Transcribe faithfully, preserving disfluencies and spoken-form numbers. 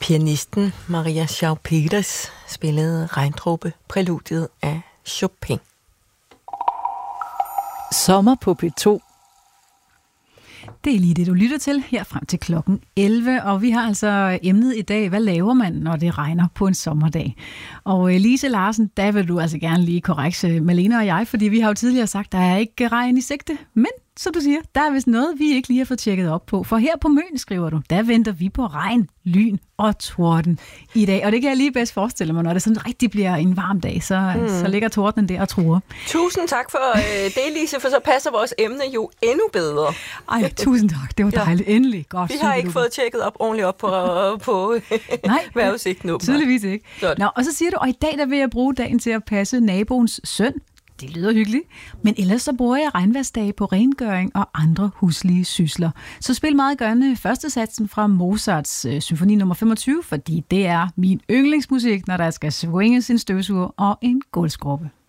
Pianisten Maria Schaub Peters spillede Regndråbe-præludiet af Chopin. Sommer på P to. Det er lige det, du lytter til her frem til klokken elleve, og vi har altså emnet i dag, hvad laver man, når det regner på en sommerdag? Og Lise Larsen, der vil du altså gerne lige korrekse Malene og jeg, fordi vi har jo tidligere sagt, der er ikke regn i sigte, men som du siger, der er vist noget, vi ikke lige har fået tjekket op på. For her på Møn, skriver du, der venter vi på regn, lyn og torden i dag. Og det kan jeg lige bedst forestille mig, når det sådan rigtig bliver en varm dag, så, mm. så ligger tordenen der og truer. Tusind tak for øh, det, Lise, for så passer vores emne jo endnu bedre. Ej, tusind tak. Det var dejligt. Ja. Endelig. Godt. Vi har ikke fået tjekket op ordentligt op på, på vejrudsigten. Tydeligvis ikke. Nå, og så siger du, og i dag der vil jeg bruge dagen til at passe naboens søn. Det lyder hyggeligt, men ellers så bruger jeg regnværsdage på rengøring og andre huslige sysler. Så spil meget gerne første satsen fra Mozarts øh, symfoni nummer femogtyve, fordi det er min yndlingsmusik, når der skal swinges en støvsuger og en gulvskrubbe.